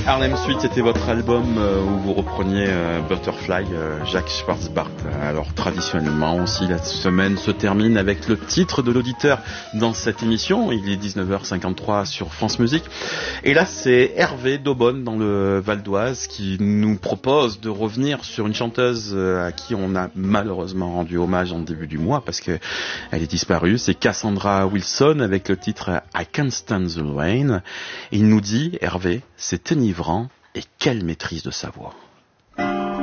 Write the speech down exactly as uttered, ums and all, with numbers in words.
Harlem Suite, c'était votre album euh, où vous repreniez euh, Butterfly, euh, Jacques Schwarzbart. Alors traditionnellement aussi, la semaine se termine avec le titre de l'auditeur dans cette émission. Il est dix-neuf heures cinquante-trois sur France Musique. Et là, c'est Hervé d'Aubonne dans le Val d'Oise qui nous propose de revenir sur une chanteuse euh, à qui on a malheureusement rendu hommage en début du mois parce que elle est disparue. C'est Cassandra Wilson avec le titre I Can't Stand the Rain. Et il nous dit, Hervé, c'est enivrant et quelle maîtrise de sa voix.